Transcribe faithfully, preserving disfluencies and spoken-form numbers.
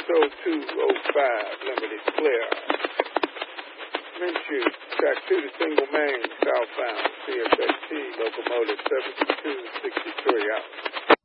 oh two oh five, limited clear. Minshew, track two to Single Main, southbound, C S X T, locomotive seventy-two sixty-three out.